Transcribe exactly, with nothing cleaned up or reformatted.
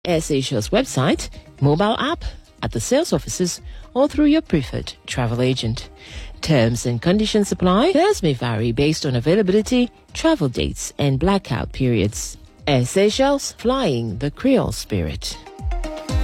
Air Seychelles website, mobile app, at the sales offices, or through your preferred travel agent. Terms and conditions apply. Fares may vary based on availability, travel dates, and blackout periods. Air Seychelles, flying the Creole spirit.